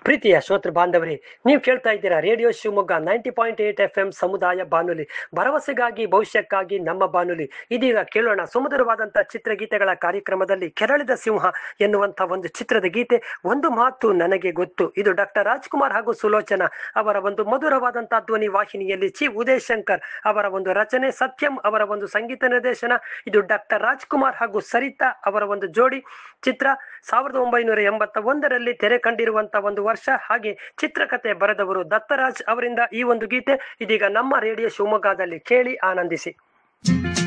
ಪ್ರೀತಿಯ ಶ್ರೋತೃ ಬಾಂಧವರೇ, ನೀವು ಕೇಳ್ತಾ ಇದ್ದೀರಾ ರೇಡಿಯೋ ಶಿವಮೊಗ್ಗ 90.8 FM ಸಮುದಾಯ ಬಾನುಲಿ, ಭರವಸೆಗಾಗಿ ಭವಿಷ್ಯಕ್ಕಾಗಿ ನಮ್ಮ ಬಾನುಲಿ. ಇದೀಗ ಕೇಳೋಣ ಸುಮಧುರವಾದಂತಹ ಚಿತ್ರಗೀತೆಗಳ ಕಾರ್ಯಕ್ರಮದಲ್ಲಿ ಕೆರಳಿದ ಸಿಂಹ ಎನ್ನುವಂತ ಒಂದು ಚಿತ್ರದ ಗೀತೆ. ಒಂದು ಮಾತು ನನಗೆ ಗೊತ್ತು, ಇದು ಡಾಕ್ಟರ್ ರಾಜ್ಕುಮಾರ್ ಹಾಗೂ ಸುಲೋಚನಾ ಅವರ ಒಂದು ಮಧುರವಾದಂತಹ ಧ್ವನಿ ವಾಹಿನಿಯಲ್ಲಿ ಚಿ ಉದಯ್ ಶಂಕರ್ ಅವರ ಒಂದು ರಚನೆ, ಸತ್ಯಂ ಅವರ ಒಂದು ಸಂಗೀತ ನಿರ್ದೇಶನ. ಇದು ಡಾಕ್ಟರ್ ರಾಜ್ಕುಮಾರ್ ಹಾಗೂ ಸರಿತಾ ಅವರ ಒಂದು ಜೋಡಿ. ಚಿತ್ರ 1981ರಲ್ಲಿ ತೆರೆ ಕಂಡಿರುವಂತಹ ಒಂದು ವರ್ಷ. ಹಾಗೆ ಚಿತ್ರಕಥೆ ಬರೆದವರು ದತ್ತರಾಜ್ ಅವರಿಂದ ಈ ಒಂದು ಗೀತೆ ಇದೀಗ ನಮ್ಮ ರೇಡಿಯೋ ಶಿವಮೊಗ್ಗದಲ್ಲಿ ಕೇಳಿ ಆನಂದಿಸಿ.